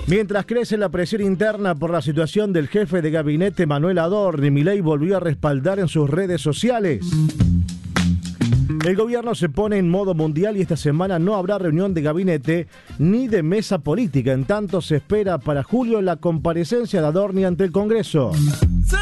Mientras crece la presión interna por la situación del jefe de gabinete Manuel Adorni, Milei volvió a respaldar en sus redes sociales. El gobierno se pone en modo mundial y esta semana no habrá reunión de gabinete ni de mesa política. En tanto, se espera para julio la comparecencia de Adorni ante el Congreso.